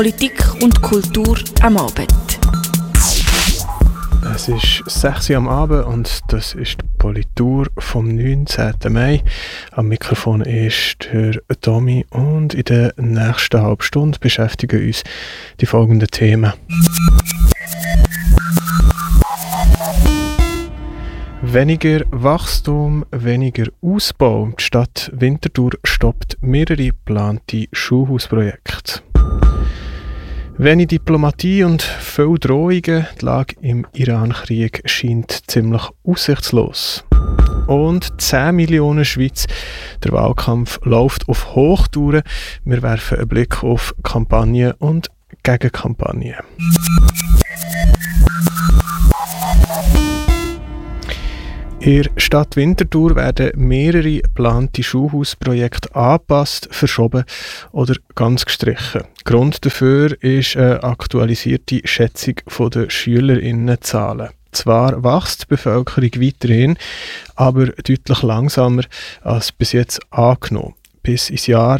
Politik und Kultur am Abend. Es ist 6 Uhr am Abend und das ist die Politur vom 19. Mai. Am Mikrofon ist der Tommy und in der nächsten halben Stunde beschäftigen uns die folgenden Themen. Weniger Wachstum, weniger Ausbau. Die Stadt Winterthur stoppt mehrere geplante Schulhausprojekte. Wenig Diplomatie und viele Drohungen. Die Lage im Iran-Krieg scheint ziemlich aussichtslos. Und 10 Millionen Schweiz. Der Wahlkampf läuft auf Hochtouren. Wir werfen einen Blick auf Kampagnen und Gegenkampagnen. In der Stadt Winterthur werden mehrere geplante Schulhausprojekte angepasst, verschoben oder ganz gestrichen. Grund dafür ist eine aktualisierte Schätzung der SchülerInnenzahlen. Zwar wächst die Bevölkerung weiterhin, aber deutlich langsamer als bis jetzt angenommen. Bis ins Jahr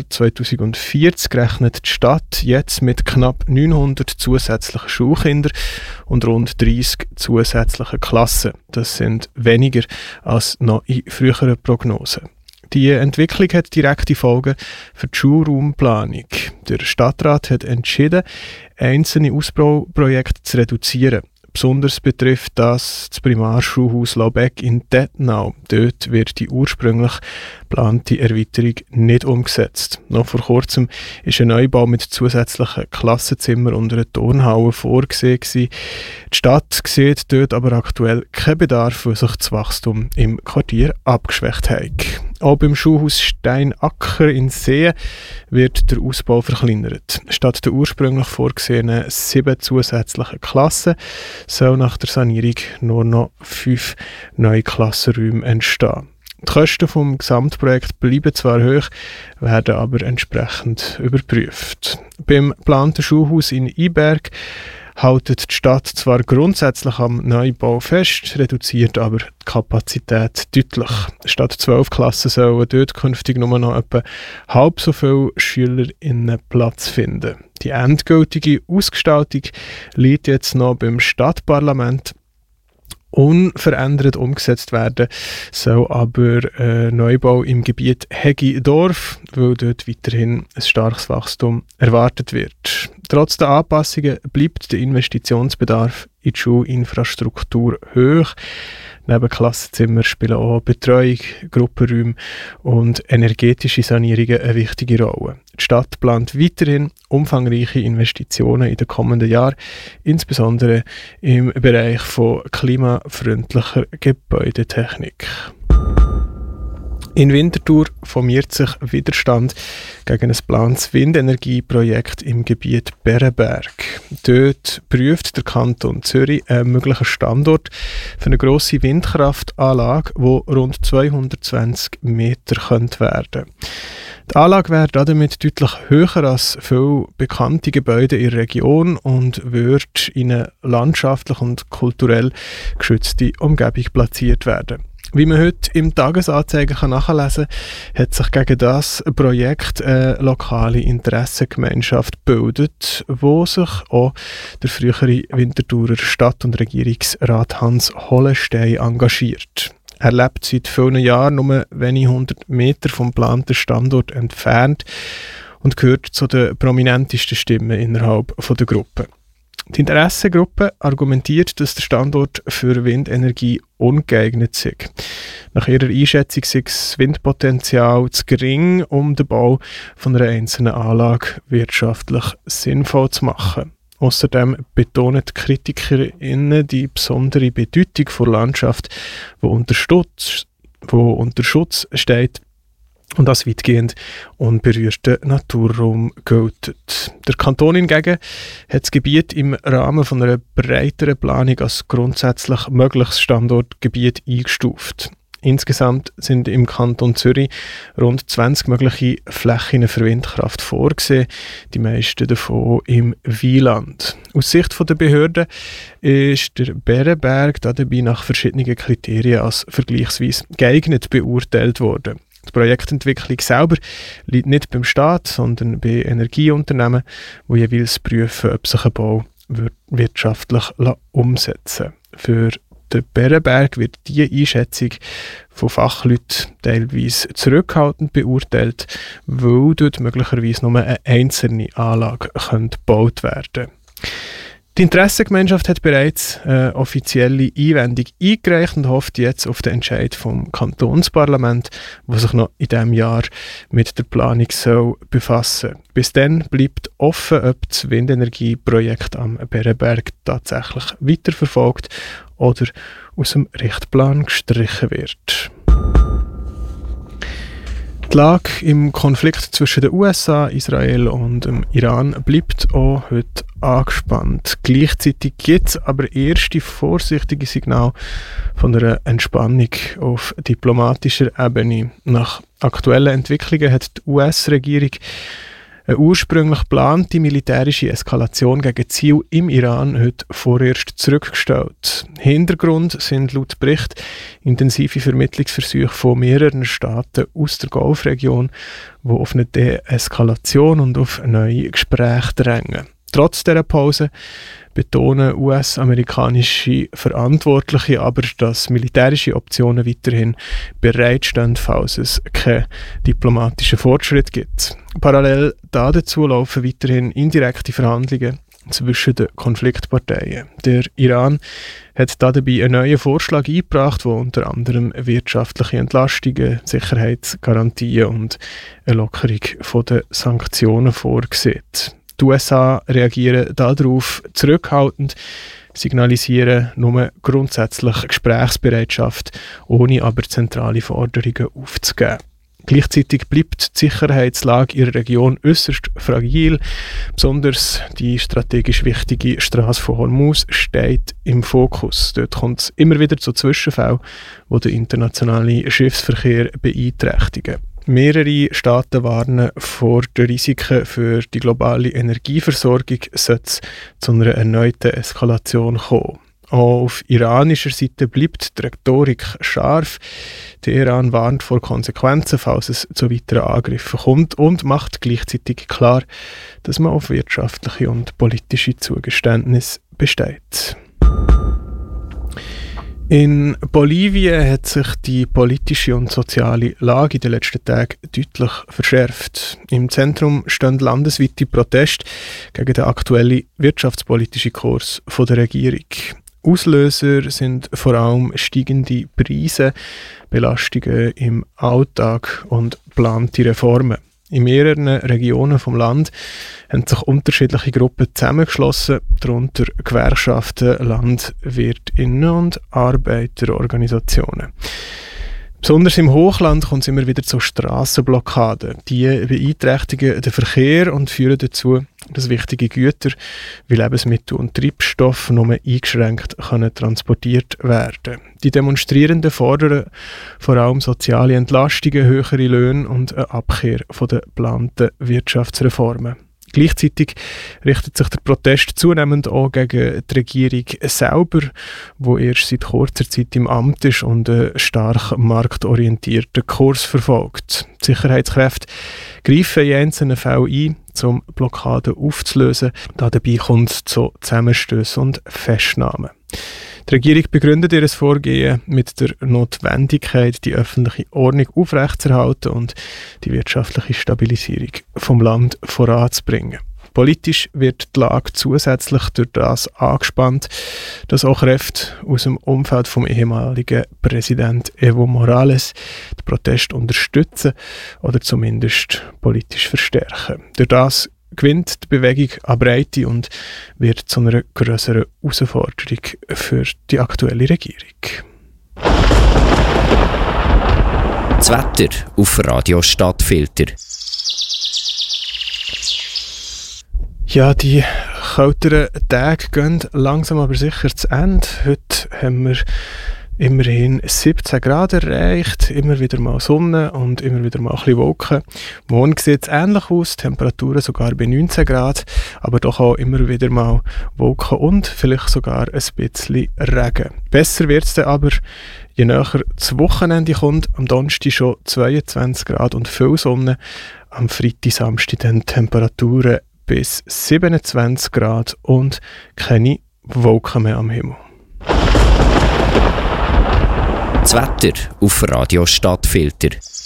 2040 rechnet die Stadt jetzt mit knapp 900 zusätzlichen Schulkindern und rund 30 zusätzlichen Klassen. Das sind weniger als noch in früheren Prognosen. Die Entwicklung hat direkte Folgen für die Schulraumplanung. Der Stadtrat hat entschieden, einzelne Ausbauprojekte zu reduzieren. Besonders betrifft das Primarschulhaus Laubeck in Tettnau. Dort wird die ursprünglich geplante Erweiterung nicht umgesetzt. Noch vor kurzem ist ein Neubau mit zusätzlichen Klassenzimmern und einer Turnhalle vorgesehen gewesen. Die Stadt sieht dort aber aktuell keinen Bedarf, weil sich das Wachstum im Quartier abgeschwächt hat. Auch beim Schulhaus Steinacker in See wird der Ausbau verkleinert. Statt der ursprünglich vorgesehenen 7 zusätzlichen Klassen soll nach der Sanierung nur noch 5 neue Klassenräume entstehen. Die Kosten des Gesamtprojekts bleiben zwar hoch, werden aber entsprechend überprüft. Beim geplanten Schulhaus in Iberg hält die Stadt zwar grundsätzlich am Neubau fest, reduziert aber die Kapazität deutlich. Statt 12 Klassen sollen dort künftig nur noch etwa halb so viele SchülerInnen Platz finden. Die endgültige Ausgestaltung liegt jetzt noch beim Stadtparlament. Unverändert umgesetzt werden soll aber Neubau im Gebiet Hegidorf, weil dort weiterhin ein starkes Wachstum erwartet wird. Trotz der Anpassungen bleibt der Investitionsbedarf in die Schulinfrastruktur hoch. Neben Klassenzimmern spielen auch Betreuung, Gruppenräume und energetische Sanierungen eine wichtige Rolle. Die Stadt plant weiterhin umfangreiche Investitionen in den kommenden Jahren, insbesondere im Bereich von klimafreundlicher Gebäudetechnik. In Winterthur formiert sich Widerstand gegen ein geplantes Windenergieprojekt im Gebiet Berenberg. Dort prüft der Kanton Zürich einen möglichen Standort für eine grosse Windkraftanlage, die rund 220 Meter werden könnte. Die Anlage wäre damit deutlich höher als viele bekannte Gebäude in der Region und würde in eine landschaftlich und kulturell geschützte Umgebung platziert werden. Wie man heute im Tagesanzeiger nachlesen kann, hat sich gegen das Projekt eine lokale Interessengemeinschaft gebildet, wo sich auch der frühere Winterthurer Stadt- und Regierungsrat Hans Hollenstein engagiert. Er lebt seit vielen Jahren nur wenige 100 Meter vom geplanten Standort entfernt und gehört zu den prominentesten Stimmen innerhalb der Gruppe. Die Interessengruppe argumentiert, dass der Standort für Windenergie ungeeignet sei. Nach ihrer Einschätzung sei das Windpotenzial zu gering, um den Bau von einer einzelnen Anlage wirtschaftlich sinnvoll zu machen. Außerdem betonen die KritikerInnen die besondere Bedeutung der Landschaft, die unter Schutz steht und als weitgehend unberührter Naturraum gilt. Der Kanton hingegen hat das Gebiet im Rahmen von einer breiteren Planung als grundsätzlich mögliches Standortgebiet eingestuft. Insgesamt sind im Kanton Zürich rund 20 mögliche Flächen für Windkraft vorgesehen, die meisten davon im Wieland. Aus Sicht der Behörden ist der Berenberg dabei nach verschiedenen Kriterien als vergleichsweise geeignet beurteilt worden. Die Projektentwicklung selber liegt nicht beim Staat, sondern bei Energieunternehmen, die jeweils prüfen, ob sich ein Bau wirtschaftlich umsetzen lässt. Für den Berenberg wird diese Einschätzung von Fachleuten teilweise zurückhaltend beurteilt, weil dort möglicherweise nur eine einzelne Anlage gebaut werden könnte. Die Interessengemeinschaft hat bereits eine offizielle Einwendung eingereicht und hofft jetzt auf den Entscheid vom Kantonsparlament, das sich noch in diesem Jahr mit der Planung befassen soll. Bis dann bleibt offen, ob das Windenergieprojekt am Berenberg tatsächlich weiterverfolgt oder aus dem Richtplan gestrichen wird. Die Lage im Konflikt zwischen den USA, Israel und dem Iran bleibt auch heute angespannt. Gleichzeitig gibt es aber erste vorsichtige Signale von einer Entspannung auf diplomatischer Ebene. Nach aktuellen Entwicklungen hat die US-Regierung eine ursprünglich geplante militärische Eskalation gegen Ziel im Iran heute vorerst zurückgestellt. Hintergrund sind laut Bericht intensive Vermittlungsversuche von mehreren Staaten aus der Golfregion, die auf eine Deeskalation und auf neue Gespräche drängen. Trotz dieser Pause betonen US-amerikanische Verantwortliche aber, dass militärische Optionen weiterhin bereitstehen, falls es keinen diplomatischen Fortschritt gibt. Parallel dazu laufen weiterhin indirekte Verhandlungen zwischen den Konfliktparteien. Der Iran hat dabei einen neuen Vorschlag eingebracht, der unter anderem wirtschaftliche Entlastungen, Sicherheitsgarantien und eine Lockerung der Sanktionen vorsieht. Die USA reagieren darauf zurückhaltend, signalisieren nur grundsätzlich Gesprächsbereitschaft, ohne aber zentrale Forderungen aufzugeben. Gleichzeitig bleibt die Sicherheitslage in der Region äußerst fragil. Besonders die strategisch wichtige Straße von Hormuz steht im Fokus. Dort kommt es immer wieder zu Zwischenfällen, die den internationalen Schiffsverkehr beeinträchtigen. Mehrere Staaten warnen vor den Risiken für die globale Energieversorgung, sollte es zu einer erneuten Eskalation kommen. Auch auf iranischer Seite bleibt die Rhetorik scharf. Teheran warnt vor Konsequenzen, falls es zu weiteren Angriffen kommt, und macht gleichzeitig klar, dass man auf wirtschaftliche und politische Zugeständnisse besteht. In Bolivien hat sich die politische und soziale Lage in den letzten Tagen deutlich verschärft. Im Zentrum stehen landesweite Proteste gegen den aktuellen wirtschaftspolitischen Kurs der Regierung. Auslöser sind vor allem steigende Preise, Belastungen im Alltag und geplante Reformen. In mehreren Regionen des Landes haben sich unterschiedliche Gruppen zusammengeschlossen, darunter Gewerkschaften, LandwirtInnen und Arbeiterorganisationen. Besonders im Hochland kommt es immer wieder zu Strassenblockaden. Die beeinträchtigen den Verkehr und führen dazu, dass wichtige Güter wie Lebensmittel und Treibstoff nur eingeschränkt transportiert werden können. Die Demonstrierenden fordern vor allem soziale Entlastungen, höhere Löhne und eine Abkehr von den geplanten Wirtschaftsreformen. Gleichzeitig richtet sich der Protest zunehmend auch gegen die Regierung selber, die erst seit kurzer Zeit im Amt ist und einen stark marktorientierten Kurs verfolgt. Die Sicherheitskräfte greifen in einzelnen Fällen ein, um Blockaden aufzulösen. Dabei kommt es zu Zusammenstößen und Festnahmen. Die Regierung begründet ihr Vorgehen mit der Notwendigkeit, die öffentliche Ordnung aufrechtzuerhalten und die wirtschaftliche Stabilisierung vom Land voranzubringen. Politisch wird die Lage zusätzlich durch das angespannt, dass auch Kräfte aus dem Umfeld vom ehemaligen Präsident Evo Morales die Proteste unterstützen oder zumindest politisch verstärken. Durch das gewinnt die Bewegung an Breite und wird zu einer grösseren Herausforderung für die aktuelle Regierung. Das Wetter auf Radio Stadtfilter. Ja, die kälteren Tage gehen langsam aber sicher zu Ende. Heute haben wir immerhin 17 Grad erreicht, immer wieder mal Sonne und immer wieder mal ein bisschen Wolken. Morgen sieht es ähnlich aus, Temperaturen sogar bei 19 Grad, aber doch auch immer wieder mal Wolken und vielleicht sogar ein bisschen Regen. Besser wird es dann aber, je näher das Wochenende kommt, am Donnerstag schon 22 Grad und viel Sonne, am Freitag, Samstag dann Temperaturen bis 27 Grad und keine Wolken mehr am Himmel. Das Wetter auf Radio Stadtfilter.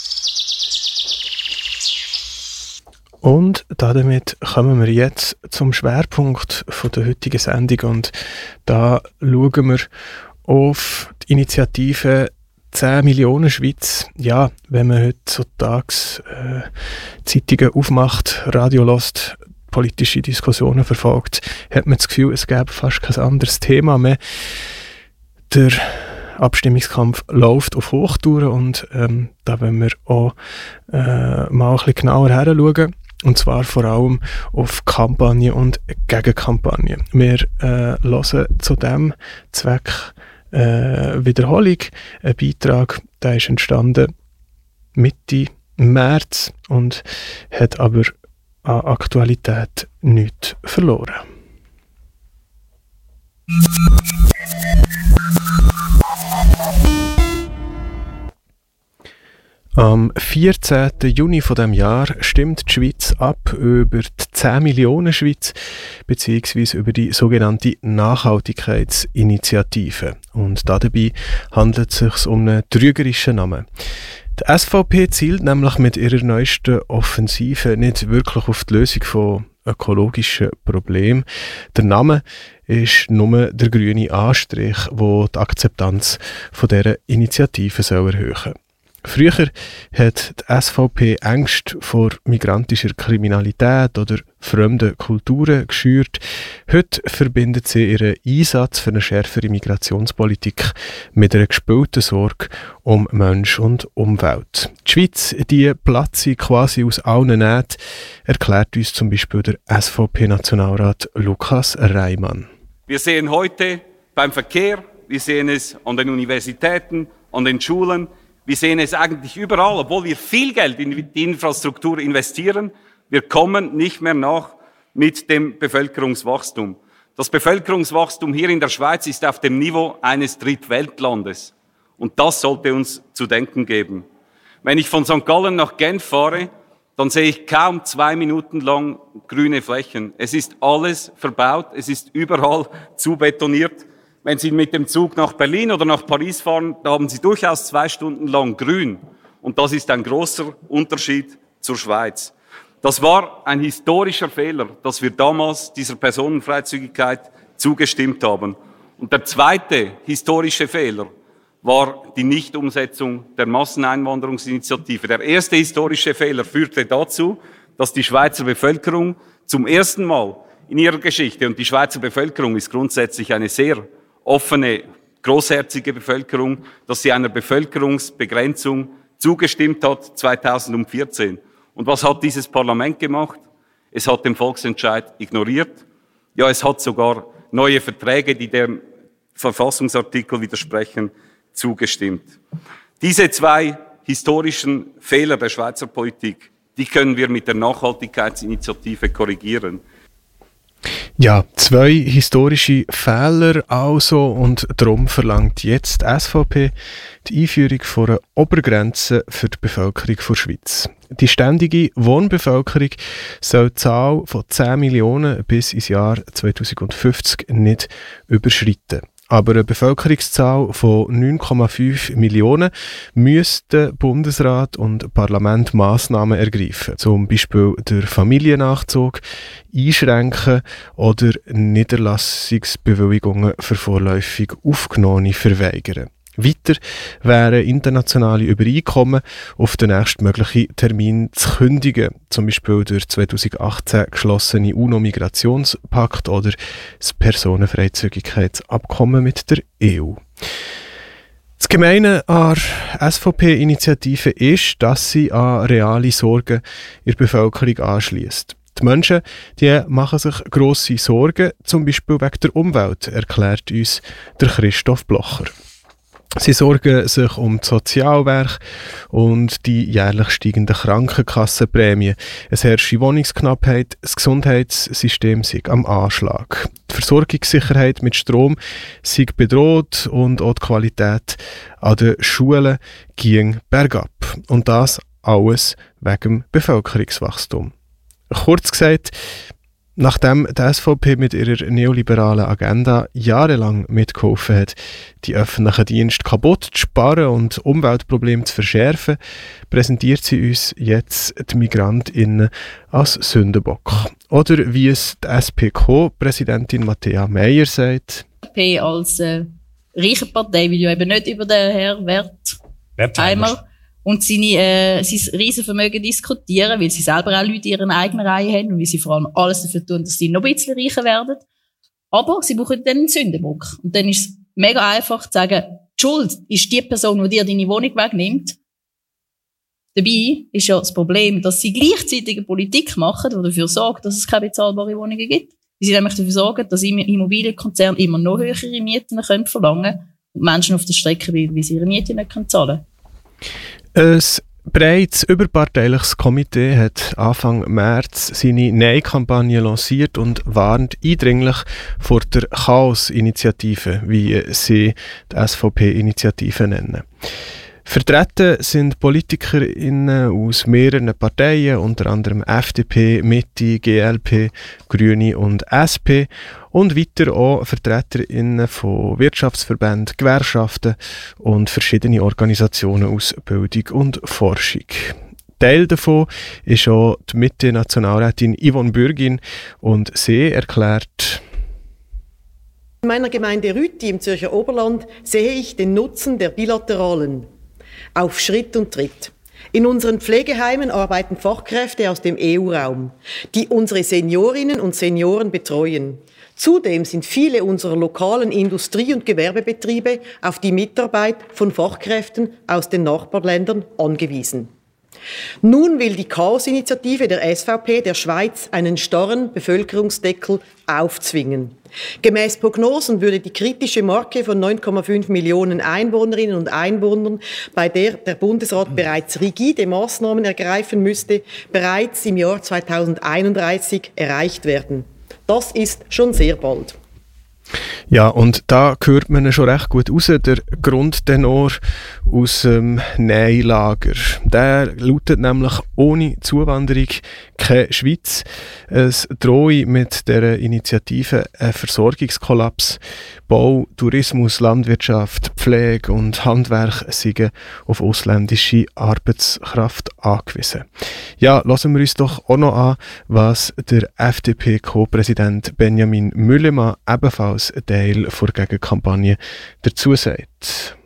Und damit kommen wir jetzt zum Schwerpunkt von der heutigen Sendung und da schauen wir auf die Initiative 10 Millionen Schweiz. Ja, wenn man heutzutage Zeitungen aufmacht, Radio hört, politische Diskussionen verfolgt, hat man das Gefühl, es gäbe fast kein anderes Thema mehr. Der Abstimmungskampf läuft auf Hochtouren und da wollen wir auch mal ein bisschen genauer hinschauen. Und zwar vor allem auf Kampagnen und Gegenkampagnen. Wir hören zu diesem Zweck Wiederholung. Ein Beitrag, der ist entstanden Mitte März und hat aber an Aktualität nichts verloren. Am 14. Juni von dem Jahr stimmt die Schweiz ab über die 10 Millionen Schweiz bzw. über die sogenannte Nachhaltigkeitsinitiative. Und dabei handelt es sich um einen trügerischen Namen. Die SVP zielt nämlich mit ihrer neuesten Offensive nicht wirklich auf die Lösung von ökologischen Problemen. Der Name ist nur der grüne Anstrich, der die Akzeptanz von dieser Initiative erhöhen soll. Früher hat die SVP Ängste vor migrantischer Kriminalität oder fremden Kulturen geschürt. Heute verbindet sie ihren Einsatz für eine schärfere Migrationspolitik mit einer gespielten Sorge um Mensch und Umwelt. Die Schweiz, die platze quasi aus allen Nähten, erklärt uns zum Beispiel der SVP-Nationalrat Lukas Reimann. Wir sehen heute beim Verkehr, wir sehen es an den Universitäten, an den Schulen, wir sehen es eigentlich überall, obwohl wir viel Geld in die Infrastruktur investieren, wir kommen nicht mehr nach mit dem Bevölkerungswachstum. Das Bevölkerungswachstum hier in der Schweiz ist auf dem Niveau eines Drittweltlandes. Und das sollte uns zu denken geben. Wenn ich von St. Gallen nach Genf fahre, dann sehe ich kaum 2 Minuten lang grüne Flächen. Es ist alles verbaut, es ist überall zubetoniert. Wenn Sie mit dem Zug nach Berlin oder nach Paris fahren, da haben Sie durchaus 2 Stunden lang grün. Und das ist ein großer Unterschied zur Schweiz. Das war ein historischer Fehler, dass wir damals dieser Personenfreizügigkeit zugestimmt haben. Und der zweite historische Fehler war die Nichtumsetzung der Masseneinwanderungsinitiative. Der erste historische Fehler führte dazu, dass die Schweizer Bevölkerung zum ersten Mal in ihrer Geschichte, und die Schweizer Bevölkerung ist grundsätzlich eine sehr offene, großherzige Bevölkerung, dass sie einer Bevölkerungsbegrenzung zugestimmt hat 2014. Und was hat dieses Parlament gemacht? Es hat den Volksentscheid ignoriert. Ja, es hat sogar neue Verträge, die dem Verfassungsartikel widersprechen, zugestimmt. Diese 2 historischen Fehler der Schweizer Politik, die können wir mit der Nachhaltigkeitsinitiative korrigieren. Ja, 2 historische Fehler also und darum verlangt jetzt die SVP die Einführung von einer Obergrenze für die Bevölkerung der Schweiz. Die ständige Wohnbevölkerung soll die Zahl von 10 Millionen bis ins Jahr 2050 nicht überschreiten. Aber eine Bevölkerungszahl von 9,5 Millionen müsste Bundesrat und Parlament Massnahmen ergreifen, zum Beispiel der Familiennachzug einschränken oder Niederlassungsbewilligungen für vorläufig Aufgenommene verweigern. Weiter wären internationale Übereinkommen auf den nächstmöglichen Termin zu kündigen, zum Beispiel durch 2018 geschlossene UNO-Migrationspakt oder das Personenfreizügigkeitsabkommen mit der EU. Das Gemeine an der SVP-Initiative ist, dass sie an reale Sorgen in der Bevölkerung anschliesst. Die Menschen, die machen sich grosse Sorgen, zum Beispiel wegen der Umwelt, erklärt uns der Christoph Blocher. Sie sorgen sich um das Sozialwerk und die jährlich steigenden Krankenkassenprämien. Es herrscht Wohnungsknappheit, das Gesundheitssystem sei am Anschlag. Die Versorgungssicherheit mit Strom sei bedroht und auch die Qualität an den Schulen ging bergab. Und das alles wegen dem Bevölkerungswachstum. Kurz gesagt, nachdem die SVP mit ihrer neoliberalen Agenda jahrelang mitgeholfen hat, die öffentlichen Dienste kaputt zu sparen und Umweltprobleme zu verschärfen, präsentiert sie uns jetzt die MigrantInnen als Sündenbock. Oder wie es die SP-Co-Präsidentin Matthäa Meier sagt: SP als reiche Partei will ja eben nicht über den Herrn Wertheimer und sein Riesenvermögen diskutieren, weil sie selber auch Leute in ihren eigenen Reihen haben und weil sie vor allem alles dafür tun, dass sie noch ein bisschen reicher werden. Aber sie brauchen dann einen Sündenbock. Und dann ist es mega einfach zu sagen, die Schuld ist die Person, die dir deine Wohnung wegnimmt. Dabei ist ja das Problem, dass sie gleichzeitig eine Politik machen, die dafür sorgt, dass es keine bezahlbaren Wohnungen gibt. Sie nämlich dafür sorgen, dass Immobilienkonzerne immer noch höhere Mieten verlangen können und Menschen auf der Strecke bleiben, weil sie ihre Miete nicht zahlen können. Ein bereits überparteiliches Komitee hat Anfang März seine Nein-Kampagne lanciert und warnt eindringlich vor der Chaos-Initiative, wie sie die SVP-Initiative nennen. Vertreten sind PolitikerInnen aus mehreren Parteien, unter anderem FDP, Mitte, GLP, Grüne und SP und weiter auch VertreterInnen von Wirtschaftsverbänden, Gewerkschaften und verschiedene Organisationen aus Bildung und Forschung. Teil davon ist auch die Mitte-Nationalrätin Yvonne Bürgin und sie erklärt: In meiner Gemeinde Rütti im Zürcher Oberland sehe ich den Nutzen der Bilateralen auf Schritt und Tritt. In unseren Pflegeheimen arbeiten Fachkräfte aus dem EU-Raum, die unsere Seniorinnen und Senioren betreuen. Zudem sind viele unserer lokalen Industrie- und Gewerbebetriebe auf die Mitarbeit von Fachkräften aus den Nachbarländern angewiesen. Nun will die Chaos-Initiative der SVP der Schweiz einen starren Bevölkerungsdeckel aufzwingen. Gemäß Prognosen würde die kritische Marke von 9,5 Millionen Einwohnerinnen und Einwohnern, bei der der Bundesrat bereits rigide Maßnahmen ergreifen müsste, bereits im Jahr 2031 erreicht werden. Das ist schon sehr bald. Ja, und da hört man schon recht gut raus, der Grundtenor aus dem Nein-Lager. Der lautet nämlich: ohne Zuwanderung keine Schweiz. Es drohe mit dieser Initiative ein Versorgungskollaps. Bau, Tourismus, Landwirtschaft, Pflege und Handwerk seien auf ausländische Arbeitskraft angewiesen. Ja, lassen wir uns doch auch noch an, was der FDP-Co-Präsident Benjamin Müllemann, ebenfalls ein Teil der Gegenkampagne, dazu sagt.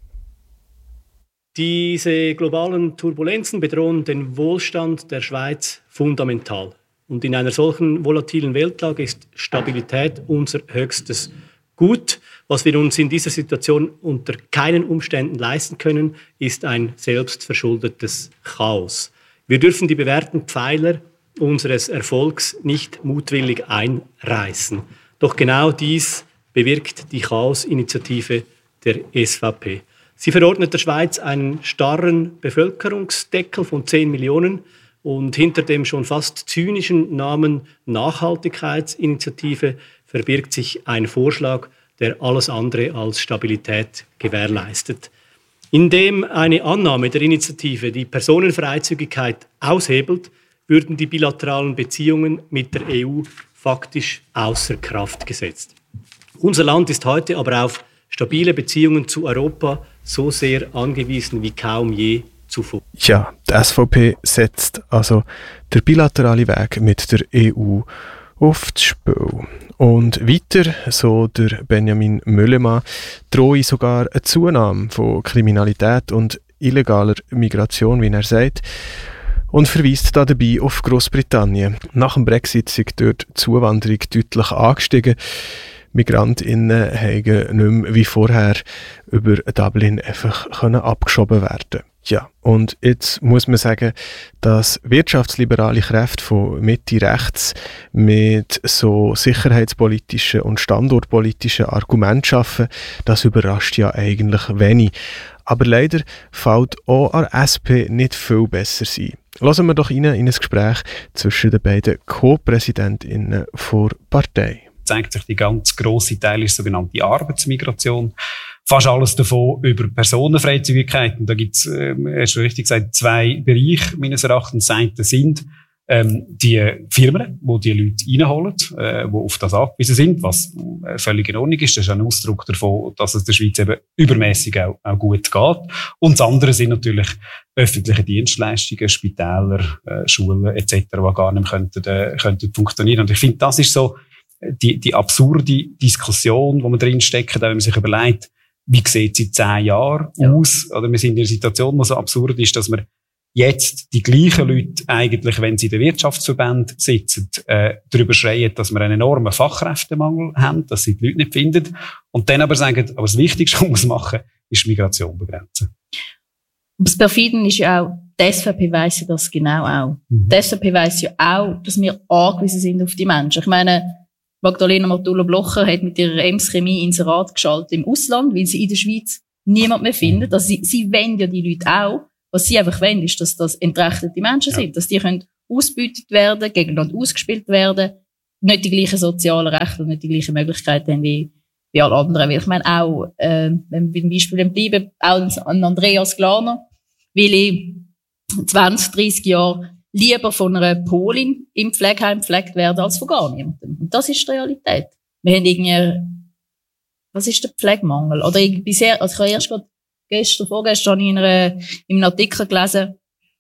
Diese globalen Turbulenzen bedrohen den Wohlstand der Schweiz fundamental. Und in einer solchen volatilen Weltlage ist Stabilität unser höchstes Gut. Was wir uns in dieser Situation unter keinen Umständen leisten können, ist ein selbstverschuldetes Chaos. Wir dürfen die bewährten Pfeiler unseres Erfolgs nicht mutwillig einreißen. Doch genau dies bewirkt die Chaos-Initiative der SVP. Sie verordnet der Schweiz einen starren Bevölkerungsdeckel von 10 Millionen und hinter dem schon fast zynischen Namen Nachhaltigkeitsinitiative verbirgt sich ein Vorschlag, der alles andere als Stabilität gewährleistet. Indem eine Annahme der Initiative die Personenfreizügigkeit aushebelt, würden die bilateralen Beziehungen mit der EU faktisch außer Kraft gesetzt. Unser Land ist heute aber auf stabile Beziehungen zu Europa so sehr angewiesen wie kaum je zuvor. Ja, die SVP setzt also den bilateralen Weg mit der EU aufs Spiel. Und weiter, so der Benjamin Müllemann, drohe sogar eine Zunahme von Kriminalität und illegaler Migration, wie er sagt, und verweist da dabei auf Grossbritannien. Nach dem Brexit sei dort die Zuwanderung deutlich angestiegen. MigrantInnen haben nicht mehr wie vorher über Dublin einfach abgeschoben werden. Ja, und jetzt muss man sagen, dass wirtschaftsliberale Kräfte von Mitte rechts mit so sicherheitspolitischen und standortpolitischen Argumenten arbeiten, das überrascht ja eigentlich wenig. Aber leider fällt auch an SP nicht viel besser sein. Hören wir doch rein in ein Gespräch zwischen den beiden Co-PräsidentInnen der Partei. Zeigt sich die ganz grosse Teil ist sogenannte Arbeitsmigration. Fast alles davon über Personenfreizügigkeit. Und da gibt es, hast du richtig gesagt, 2 Bereiche meines Erachtens. Das eine sind die Firmen, die die Leute reinholen, die auf das angewiesen sind, was völlig in Ordnung ist. Das ist ein Ausdruck davon, dass es der Schweiz eben übermäßig auch gut geht. Und das andere sind natürlich öffentliche Dienstleistungen, Spitäler, Schulen etc., die gar nicht mehr könnten funktionieren. Und ich finde, das ist so die absurde Diskussion, wo man drin steckt, wenn man sich überlegt, wie sieht es in 10 Jahren aus? Oder wir sind in einer Situation, die so absurd ist, dass wir jetzt die gleichen Leute eigentlich, wenn sie in den Wirtschaftsverbänden sitzen, darüber schreien, dass wir einen enormen Fachkräftemangel haben, dass sie die Leute nicht finden. Und dann aber sagen, aber das Wichtigste, was wir machen, ist Migration begrenzen. Das Perfiden ist ja auch, die SVP weiss ja das genau auch. Die SVP weiss ja auch, dass wir angewiesen sind auf die Menschen. Ich meine, Magdalena Matula-Blocher hat mit ihrer Ems-Chemie Inserat geschaltet im Ausland, weil sie in der Schweiz niemand mehr findet. Also sie wollen ja die Leute auch. Was sie einfach wollen, ist, dass das entrechtete Menschen sind, dass die können ausgebeutet werden, gegeneinander ausgespielt werden, nicht die gleichen sozialen Rechte und nicht die gleichen Möglichkeiten haben wie alle anderen. Weil ich meine auch, wenn wir beim Beispiel bleiben, auch an Andreas Glaner, weil ich 20, 30 Jahre lieber von einer Polin im Pflegeheim gepflegt werden als von gar niemandem. Und das ist die Realität. Wir haben irgendwie, was ist der Pflegemangel? Oder ich habe erst gerade vorgestern in einem Artikel gelesen,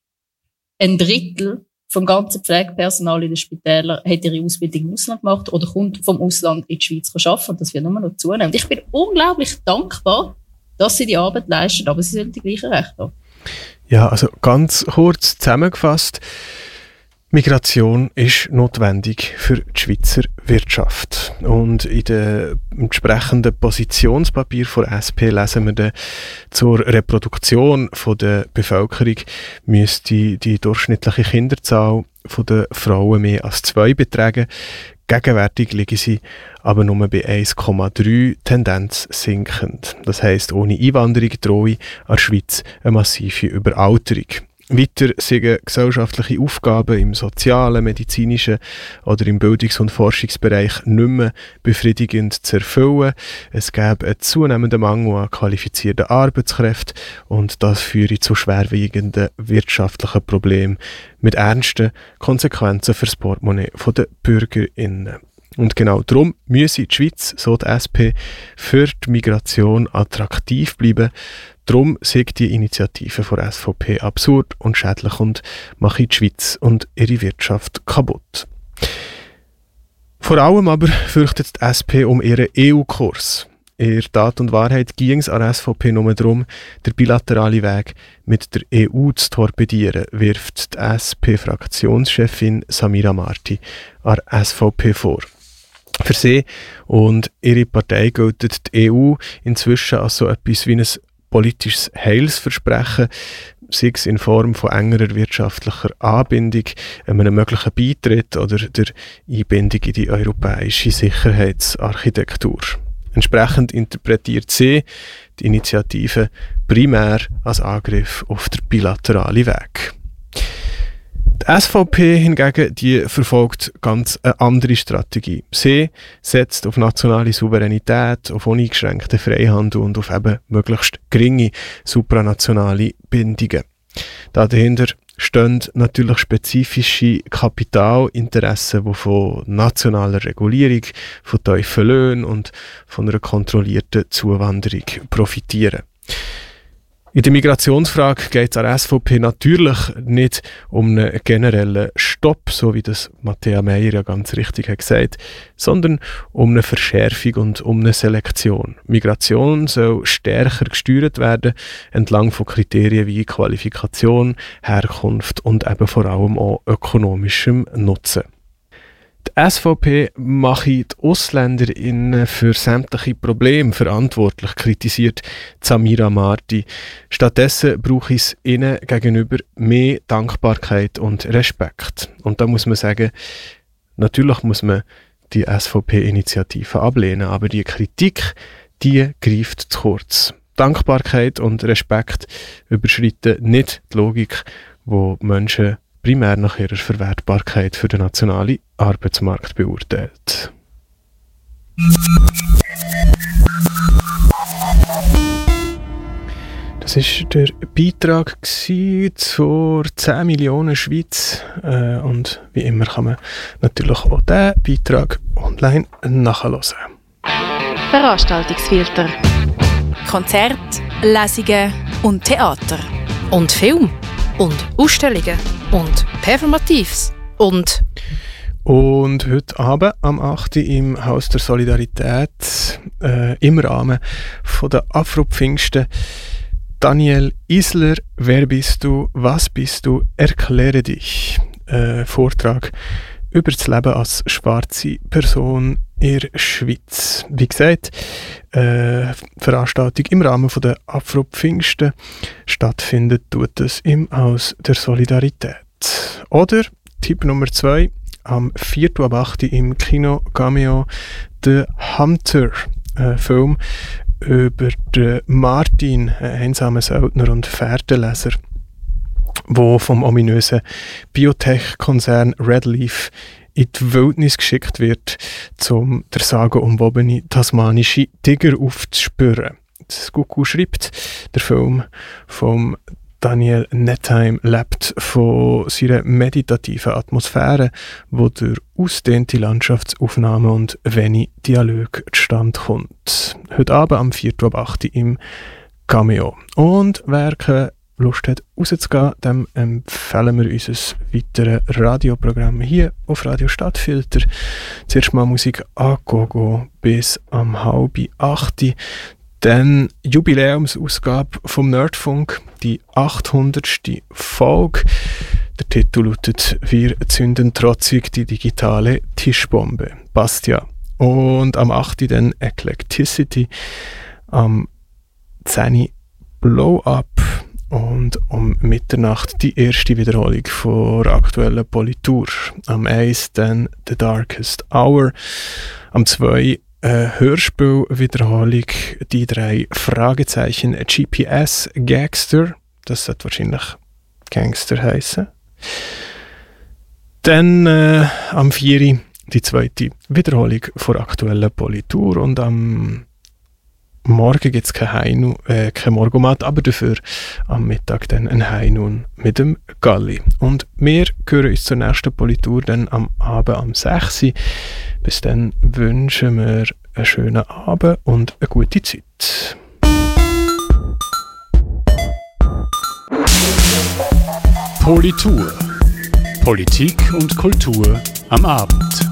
1/3 vom ganzen Pflegepersonal in den Spitälern hat ihre Ausbildung im Ausland gemacht oder kommt vom Ausland in die Schweiz arbeiten. Und das wird nur noch zunehmen. Und ich bin unglaublich dankbar, dass sie die Arbeit leisten, aber sie sollen die gleichen Rechte haben. Ja, also ganz kurz zusammengefasst, Migration ist notwendig für die Schweizer Wirtschaft. Und in dem entsprechenden Positionspapier von SP lesen wir dann, zur Reproduktion der Bevölkerung müsste die durchschnittliche Kinderzahl der Frauen mehr als 2 betragen. Gegenwärtig liegen sie aber nur bei 1,3, Tendenz sinkend. Das heisst, ohne Einwanderung drohe an der Schweiz eine massive Überalterung. Weiter sind gesellschaftliche Aufgaben im sozialen, medizinischen oder im Bildungs- und Forschungsbereich nicht mehr befriedigend zu erfüllen. Es gäbe einen zunehmenden Mangel an qualifizierten Arbeitskräften und das führe zu schwerwiegenden wirtschaftlichen Problemen mit ernsten Konsequenzen für das Portemonnaie der BürgerInnen. Und genau darum müsse die Schweiz, so die SP, für die Migration attraktiv bleiben. Darum sieht die Initiative von SVP absurd und schädlich und mache die Schweiz und ihre Wirtschaft kaputt. Vor allem aber fürchtet die SP um ihren EU-Kurs. In Tat und Wahrheit ging es an der SVP nur darum, den bilateralen Weg mit der EU zu torpedieren, wirft die SP-Fraktionschefin Samira Marti an der SVP vor. Für sie und ihre Partei gilt die EU inzwischen als so etwas wie ein politisches Heilsversprechen, sei es in Form von engerer wirtschaftlicher Anbindung, einem möglichen Beitritt oder der Einbindung in die europäische Sicherheitsarchitektur. Entsprechend interpretiert sie die Initiative primär als Angriff auf den bilateralen Weg. Die SVP hingegen, die verfolgt ganz eine andere Strategie. Sie setzt auf nationale Souveränität, auf uneingeschränkten Freihandel und auf eben möglichst geringe supranationale Bindungen. Dahinter stehen natürlich spezifische Kapitalinteressen, die von nationaler Regulierung, von tiefen Löhnen und von einer kontrollierten Zuwanderung profitieren. In der Migrationsfrage geht es an der SVP natürlich nicht um einen generellen Stopp, so wie das Matthäa Meyer ja ganz richtig hat gesagt, sondern um eine Verschärfung und um eine Selektion. Migration soll stärker gesteuert werden, entlang von Kriterien wie Qualifikation, Herkunft und eben vor allem auch ökonomischem Nutzen. Die SVP mache die AusländerInnen für sämtliche Probleme verantwortlich, kritisiert Samira Marti. Stattdessen brauche es ihnen gegenüber mehr Dankbarkeit und Respekt. Und da muss man sagen, natürlich muss man die SVP-Initiative ablehnen, aber die Kritik, die greift zu kurz. Dankbarkeit und Respekt überschreiten nicht die Logik, wo Menschen primär nach ihrer Verwertbarkeit für den nationalen Arbeitsmarkt beurteilt. Das war der Beitrag zur 10 Millionen Schweiz. Und wie immer kann man natürlich auch diesen Beitrag online nachhören. Veranstaltungsfilter. Konzerte, Lesungen und Theater. Und Film. Und Ausstellungen. Und Performatives. Und heute Abend am 8. im Haus der Solidarität im Rahmen der Afro-Pfingsten Daniel Isler, wer bist du, was bist du, erkläre dich. Vortrag über das Leben als schwarze Person in der Schweiz. Wie gesagt, Veranstaltung im Rahmen der Afro-Pfingsten stattfindet, tut es im Haus der Solidarität. Oder Tipp Nummer 2, am 4. ab 8. im Kino Cameo The Hunter, Film über den Martin, einen einsamen Söldner und Pferdeleser, der vom ominösen Biotech-Konzern Redleaf in die Wildnis geschickt wird, um der sagenumwobene tasmanische Tiger aufzuspüren. Das Gugu schreibt, der Film vom Daniel Nettheim lebt von seiner meditativen Atmosphäre, wo durch ausdehnte Landschaftsaufnahmen und wenig Dialog zustande kommt. Heute Abend am 4. ab 8. im Cameo. Und wer keine Lust hat, rauszugehen, dem empfehlen wir unser weiteres Radioprogramm hier auf Radio Stadtfilter. Zuerst mal Musik a go bis am 7:30. Dann Jubiläumsausgabe vom Nerdfunk, die 800. Folge. Der Titel lautet «Wir zünden trotzig die digitale Tischbombe». Passt ja. Und am 8. dann Eclecticity, am 10. Blow-Up und um Mitternacht die erste Wiederholung von der aktuellen Politur. Am 1. dann «The Darkest Hour», am 2. Hörspielwiederholung, die 3 Fragezeichen GPS Gangster, das sollte wahrscheinlich Gangster heißen. Dann am 4. die 2. Wiederholung von der aktuellen Politur und am Morgen gibt es kein Morgomat, aber dafür am Mittag dann ein Heinun mit dem Galli. Und wir hören uns zur nächsten Politur dann am Abend am 6. Bis dann wünschen wir einen schönen Abend und eine gute Zeit. Politur. Politik und Kultur am Abend.